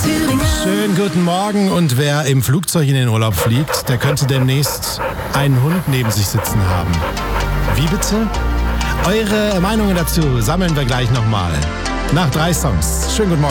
Schönen guten Morgen, und wer im Flugzeug in den Urlaub fliegt, der könnte demnächst einen Hund neben sich sitzen haben. Wie bitte? Eure Meinungen dazu sammeln wir gleich nochmal. Nach 3 Songs. Schönen guten Morgen.